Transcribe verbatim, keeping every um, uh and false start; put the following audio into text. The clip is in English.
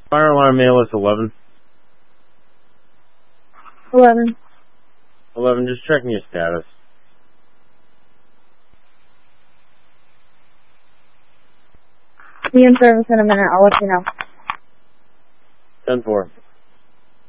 Fire alarm mail is eleven. eleven. eleven, just checking your status. Be in service in a minute. I'll let you know. ten four.